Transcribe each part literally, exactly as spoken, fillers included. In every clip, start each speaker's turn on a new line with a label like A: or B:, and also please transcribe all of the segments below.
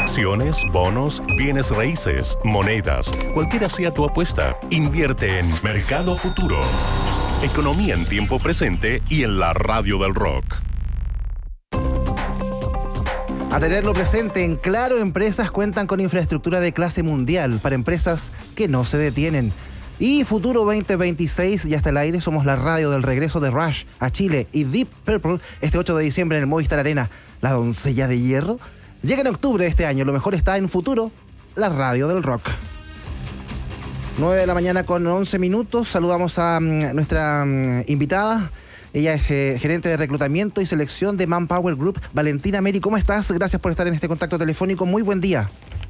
A: Acciones, bonos, bienes raíces, monedas, cualquiera sea tu apuesta, invierte en Mercado Futuro. Economía en tiempo presente y en la radio del rock.
B: A tenerlo presente, en Claro Empresas cuentan con infraestructura de clase mundial para empresas que no se detienen. Y Futuro veinte veintiséis ya está al aire. Somos la radio del regreso de Rush a Chile y Deep Purple este ocho de diciembre en el Movistar Arena. La doncella de hierro llega en octubre de este año. Lo mejor está en Futuro, la radio del rock. nueve de la mañana con once minutos. Saludamos a um, nuestra um, invitada. Ella es eh, gerente de reclutamiento y selección de Manpower Group. Valentina Meri, ¿cómo estás? Gracias por estar en este contacto telefónico. Muy buen día.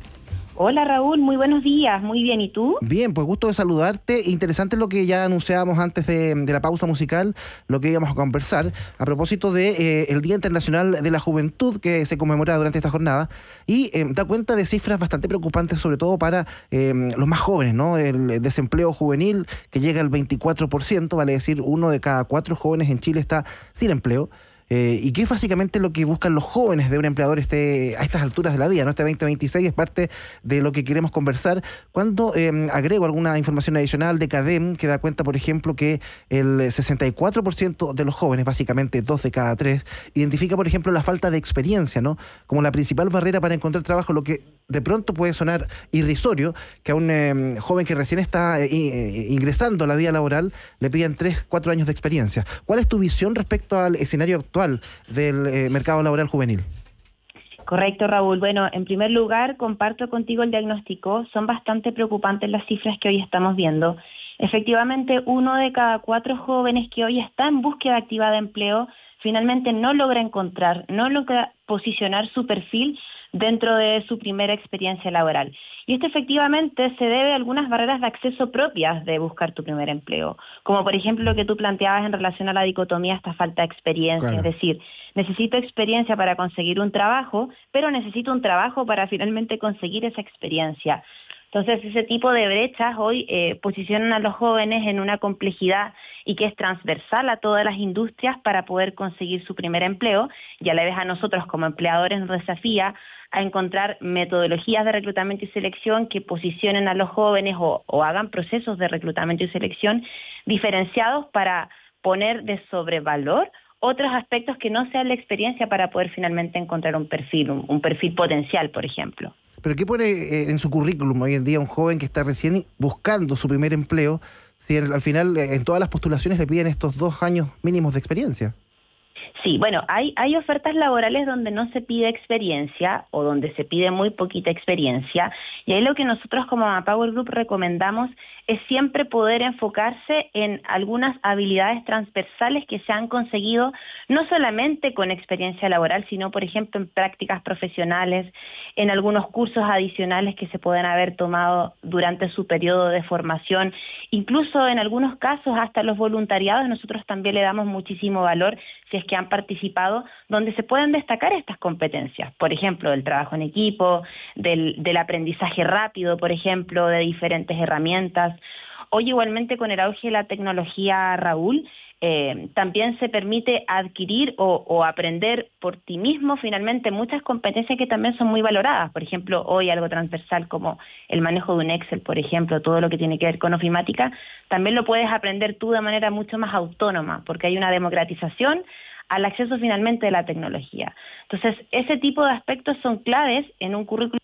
C: Hola Raúl, muy buenos días, muy bien, ¿y tú?
B: Bien, pues gusto de saludarte. Interesante lo que ya anunciábamos antes de, de la pausa musical, lo que íbamos a conversar, a propósito de eh, el Día Internacional de la Juventud que se conmemora durante esta jornada, y eh, da cuenta de cifras bastante preocupantes, sobre todo para eh, los más jóvenes, ¿no? El desempleo juvenil que llega al veinticuatro por ciento, vale decir, uno de cada cuatro jóvenes en Chile está sin empleo. Eh, y que es básicamente lo que buscan los jóvenes de un empleador este, a estas alturas de la vida, ¿no? Este veinte veintiséis es parte de lo que queremos conversar. Cuando eh, agrego alguna información adicional de CADEM, que da cuenta, por ejemplo, que el sesenta y cuatro por ciento de los jóvenes, básicamente dos de cada tres, identifica, por ejemplo, la falta de experiencia, ¿no? Como la principal barrera para encontrar trabajo, lo que de pronto puede sonar irrisorio, que a un eh, joven que recién está eh, ingresando a la vida laboral le piden tres, cuatro años de experiencia. ¿Cuál es tu visión respecto al escenario actual del eh, mercado laboral juvenil?
C: Correcto, Raúl. Bueno, en primer lugar, comparto contigo el diagnóstico. Son bastante preocupantes las cifras que hoy estamos viendo. Efectivamente, uno de cada cuatro jóvenes que hoy está en búsqueda activa de empleo finalmente no logra encontrar, no logra posicionar su perfil dentro de su primera experiencia laboral. Y esto efectivamente se debe a algunas barreras de acceso propias de buscar tu primer empleo, como por ejemplo lo que tú planteabas en relación a la dicotomía, esta falta de experiencia, claro. Es decir, necesito experiencia para conseguir un trabajo, pero necesito un trabajo para finalmente conseguir esa experiencia. Entonces, ese tipo de brechas hoy eh, posicionan a los jóvenes en una complejidad y que es transversal a todas las industrias para poder conseguir su primer empleo, y a la vez a nosotros como empleadores nos desafía a encontrar metodologías de reclutamiento y selección que posicionen a los jóvenes o, o hagan procesos de reclutamiento y selección diferenciados para poner de sobrevalor otros aspectos que no sean la experiencia para poder finalmente encontrar un perfil, un, un perfil potencial, por ejemplo.
B: ¿Pero qué pone eh, en su currículum hoy en día un joven que está recién buscando su primer empleo, si al final eh, en todas las postulaciones le piden estos dos años mínimos de experiencia?
C: Sí, bueno, hay, hay ofertas laborales donde no se pide experiencia o donde se pide muy poquita experiencia, y ahí lo que nosotros como Manpower Group recomendamos es siempre poder enfocarse en algunas habilidades transversales que se han conseguido no solamente con experiencia laboral, sino por ejemplo en prácticas profesionales, en algunos cursos adicionales que se pueden haber tomado durante su periodo de formación, incluso en algunos casos hasta los voluntariados nosotros también le damos muchísimo valor si es que han participado, donde se pueden destacar estas competencias, por ejemplo, del trabajo en equipo, del, del aprendizaje rápido, por ejemplo, de diferentes herramientas. Hoy igualmente con el auge de la tecnología, Raúl, eh, también se permite adquirir o, o aprender por ti mismo finalmente muchas competencias que también son muy valoradas. Por ejemplo, hoy algo transversal como el manejo de un Excel, por ejemplo, todo lo que tiene que ver con ofimática, también lo puedes aprender tú de manera mucho más autónoma, porque hay una democratización al acceso finalmente de la tecnología. Entonces, ese tipo de aspectos son claves en un currículum.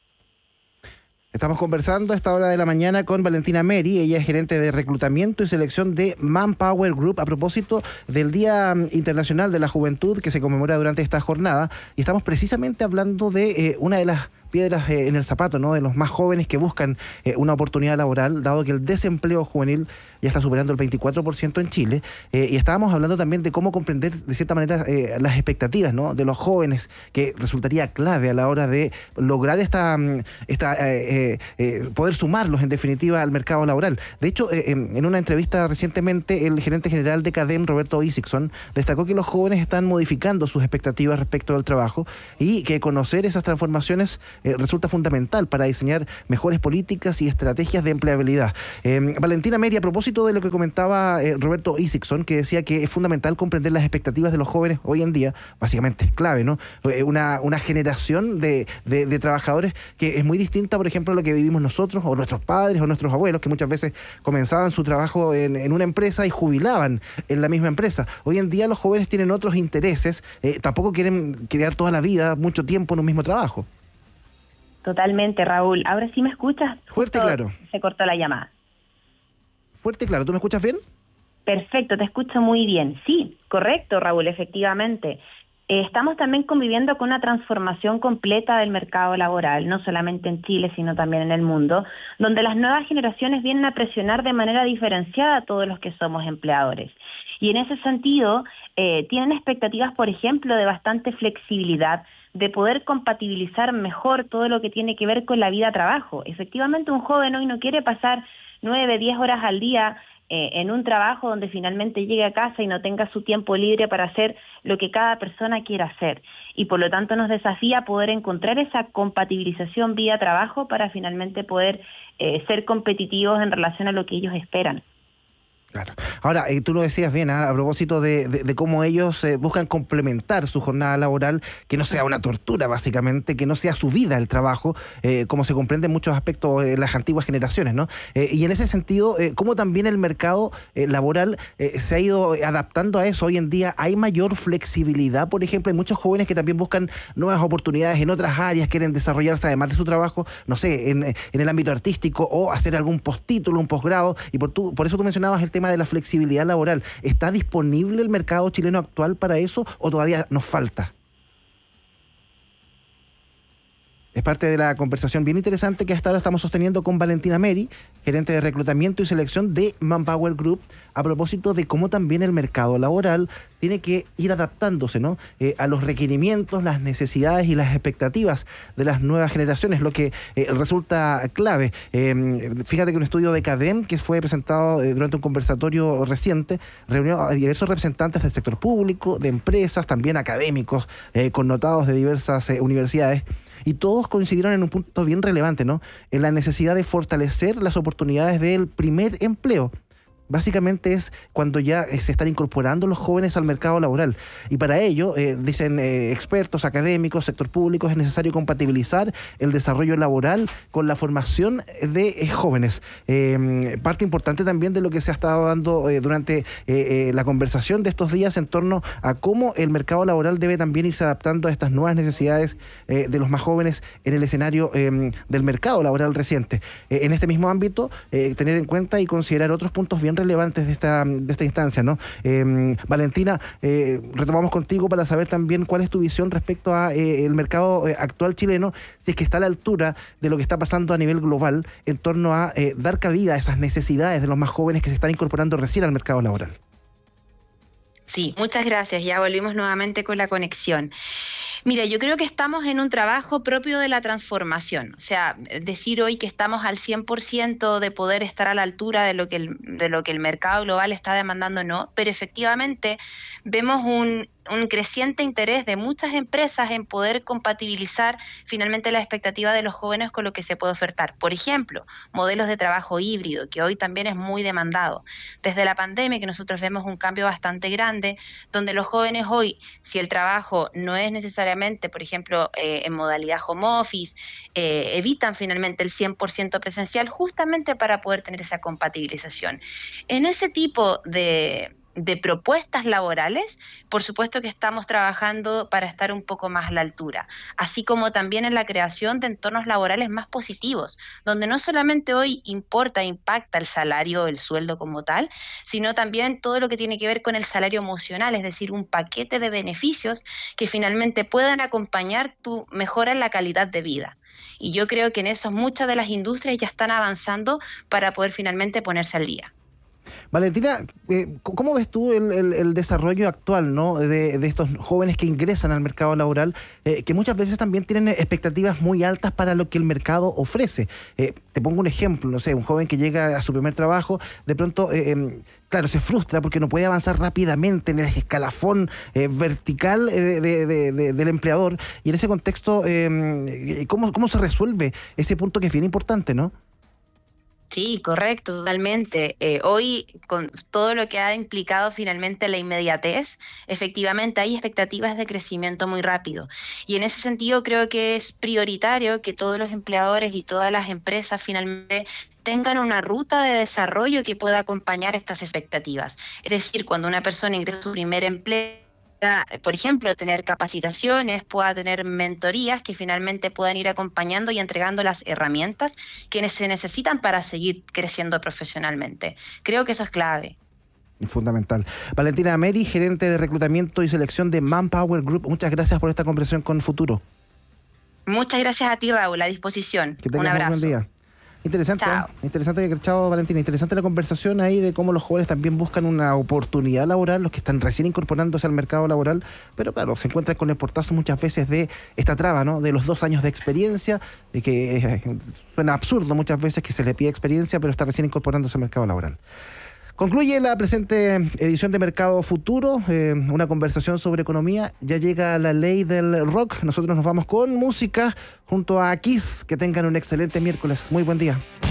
B: Estamos conversando a esta hora de la mañana con Valentina Meri. Ella es gerente de reclutamiento y selección de Manpower Group a propósito del Día Internacional de la Juventud que se conmemora durante esta jornada. Y estamos precisamente hablando de eh, una de las piedras eh, en el zapato, ¿no? De los más jóvenes que buscan eh, una oportunidad laboral, dado que el desempleo juvenil ya está superando el veinticuatro por ciento en Chile. Eh, y estábamos hablando también de cómo comprender, de cierta manera, eh, las expectativas, ¿no? De los jóvenes, que resultaría clave a la hora de lograr esta, esta eh, eh, poder sumarlos, en definitiva, al mercado laboral. De hecho, eh, en una entrevista recientemente, el gerente general de CADEM, Roberto Isixson, destacó que los jóvenes están modificando sus expectativas respecto al trabajo y que conocer esas transformaciones eh, resulta fundamental para diseñar mejores políticas y estrategias de empleabilidad. Eh, Valentina Meri, a propósito de lo que comentaba eh, Roberto Isakson, que decía que es fundamental comprender las expectativas de los jóvenes hoy en día, básicamente es clave, ¿no? Eh, una, una generación de, de, de trabajadores que es muy distinta, por ejemplo, a lo que vivimos nosotros, o nuestros padres, o nuestros abuelos, que muchas veces comenzaban su trabajo en, en una empresa y jubilaban en la misma empresa. Hoy en día los jóvenes tienen otros intereses, eh, tampoco quieren quedar toda la vida, mucho tiempo en un mismo trabajo.
C: Totalmente, Raúl. Ahora sí me escuchas.
B: Fuerte y claro.
C: Se cortó la llamada.
B: Fuerte y claro. ¿Tú me escuchas bien?
C: Perfecto, te escucho muy bien. Sí, correcto, Raúl, efectivamente. Eh, estamos también conviviendo con una transformación completa del mercado laboral, no solamente en Chile, sino también en el mundo, donde las nuevas generaciones vienen a presionar de manera diferenciada a todos los que somos empleadores. Y en ese sentido, eh, tienen expectativas, por ejemplo, de bastante flexibilidad, de poder compatibilizar mejor todo lo que tiene que ver con la vida-trabajo. Efectivamente, un joven hoy no quiere pasar nueve, diez horas al día eh, en un trabajo donde finalmente llegue a casa y no tenga su tiempo libre para hacer lo que cada persona quiera hacer. Y por lo tanto nos desafía poder encontrar esa compatibilización vida-trabajo para finalmente poder eh, ser competitivos en relación a lo que ellos esperan.
B: Claro. Ahora, eh, tú lo decías bien, ¿eh? a propósito de, de, de cómo ellos eh, buscan complementar su jornada laboral, que no sea una tortura, básicamente, que no sea su vida el trabajo, eh, como se comprende en muchos aspectos en las antiguas generaciones, ¿no? Eh, y en ese sentido, eh, cómo también el mercado eh, laboral eh, se ha ido adaptando a eso. Hoy en día hay mayor flexibilidad, por ejemplo, hay muchos jóvenes que también buscan nuevas oportunidades en otras áreas, quieren desarrollarse además de su trabajo, no sé, en, en el ámbito artístico o hacer algún postítulo, un posgrado, y por, tu, por eso tú mencionabas el tema de la flexibilidad laboral. ¿Está disponible el mercado chileno actual para eso o todavía nos falta? Es parte de la conversación bien interesante que hasta ahora estamos sosteniendo con Valentina Meri, gerente de reclutamiento y selección de Manpower Group, a propósito de cómo también el mercado laboral tiene que ir adaptándose, ¿no? Eh, a los requerimientos, las necesidades y las expectativas de las nuevas generaciones, lo que eh, resulta clave. Eh, fíjate que un estudio de CADEM, que fue presentado eh, durante un conversatorio reciente, reunió a diversos representantes del sector público, de empresas, también académicos, eh, connotados de diversas eh, universidades, y todos coincidieron en un punto bien relevante, ¿no? En la necesidad de fortalecer las oportunidades del primer empleo. Básicamente es cuando ya se están incorporando los jóvenes al mercado laboral. Y para ello, eh, dicen eh, expertos, académicos, sector público, es necesario compatibilizar el desarrollo laboral con la formación de eh, jóvenes. Eh, parte importante también de lo que se ha estado dando eh, durante eh, eh, la conversación de estos días en torno a cómo el mercado laboral debe también irse adaptando a estas nuevas necesidades eh, de los más jóvenes en el escenario eh, del mercado laboral reciente. Eh, en este mismo ámbito, eh, tener en cuenta y considerar otros puntos bien relevantes de esta, de esta instancia, ¿no? Eh, Valentina, eh, retomamos contigo para saber también cuál es tu visión respecto a eh, el mercado eh, actual chileno, si es que está a la altura de lo que está pasando a nivel global en torno a eh, dar cabida a esas necesidades de los más jóvenes que se están incorporando recién al mercado laboral.
D: Sí, muchas gracias. Ya volvimos nuevamente con la conexión. Mira, yo creo que estamos en un trabajo propio de la transformación. O sea, decir hoy que estamos al cien por ciento de poder estar a la altura de lo que el, de lo que el mercado global está demandando, no, pero efectivamente vemos un, un creciente interés de muchas empresas en poder compatibilizar finalmente la expectativa de los jóvenes con lo que se puede ofertar. Por ejemplo, modelos de trabajo híbrido, que hoy también es muy demandado. Desde la pandemia, que nosotros vemos un cambio bastante grande, donde los jóvenes hoy, si el trabajo no es necesariamente, por ejemplo, eh, en modalidad home office, eh, evitan finalmente el cien por ciento presencial justamente para poder tener esa compatibilización. En ese tipo de... de propuestas laborales, por supuesto que estamos trabajando para estar un poco más a la altura, así como también en la creación de entornos laborales más positivos, donde no solamente hoy importa, impacta el salario, el sueldo como tal, sino también todo lo que tiene que ver con el salario emocional, es decir, un paquete de beneficios que finalmente puedan acompañar tu mejora en la calidad de vida. Y yo creo que en eso muchas de las industrias ya están avanzando para poder finalmente ponerse al día.
B: Valentina, eh, ¿cómo ves tú el, el, el desarrollo actual, ¿no? de, de estos jóvenes que ingresan al mercado laboral, eh, que muchas veces también tienen expectativas muy altas para lo que el mercado ofrece? Eh, te pongo un ejemplo, no sé, un joven que llega a su primer trabajo, de pronto, eh, eh, claro, se frustra porque no puede avanzar rápidamente en el escalafón eh, vertical de, de, de, de, del empleador, y en ese contexto, eh, ¿cómo, ¿cómo se resuelve ese punto que es bien importante, ¿no?
D: Sí, correcto, totalmente. Eh, hoy, con todo lo que ha implicado finalmente la inmediatez, efectivamente hay expectativas de crecimiento muy rápido. Y en ese sentido creo que es prioritario que todos los empleadores y todas las empresas finalmente tengan una ruta de desarrollo que pueda acompañar estas expectativas. Es decir, cuando una persona ingresa a su primer empleo, por ejemplo, tener capacitaciones, pueda tener mentorías que finalmente puedan ir acompañando y entregando las herramientas que se necesitan para seguir creciendo profesionalmente. Creo que eso es clave.
B: Fundamental. Valentina Ameri, gerente de reclutamiento y selección de Manpower Group, muchas gracias por esta conversación con Futuro.
D: Muchas gracias a ti, Raúl, a disposición.
B: Que tengas
D: un abrazo.
B: Un buen día. Interesante,
D: chao.
B: ¿eh? Interesante, chao Valentina, interesante la conversación ahí de cómo los jóvenes también buscan una oportunidad laboral, los que están recién incorporándose al mercado laboral, pero claro, se encuentran con el portazo muchas veces de esta traba, ¿no? De los dos años de experiencia, de que eh, suena absurdo muchas veces que se le pide experiencia, pero está recién incorporándose al mercado laboral. Concluye la presente edición de Mercado Futuro, eh, una conversación sobre economía. Ya llega la ley del rock. Nosotros nos vamos con música junto a Kiss. Que tengan un excelente miércoles. Muy buen día.